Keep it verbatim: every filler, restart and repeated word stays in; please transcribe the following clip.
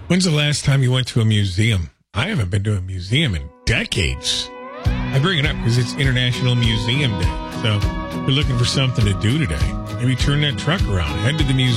When's the last time you went to a museum? I haven't been to a museum in decades. I bring it up because it's International Museum Day. So if you're looking for something to do today, maybe turn that truck around, head to the museum.